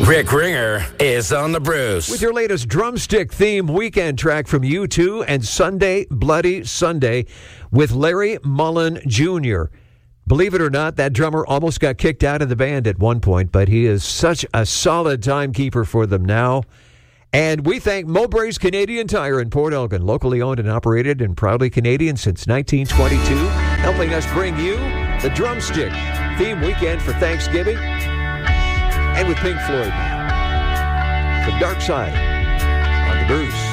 Rick Ringer is on the Bruce. With your latest drumstick theme weekend track from U2 and Sunday, Bloody Sunday with Larry Mullen Jr. Believe it or not, that drummer almost got kicked out of the band at one point, but he is such a solid timekeeper for them now. And we thank Mowbray's Canadian Tire in Port Elgin, locally owned and operated and proudly Canadian since 1922, helping us bring you the drumstick theme weekend for Thanksgiving. And with Pink Floyd, The Dark Side on the Bruce.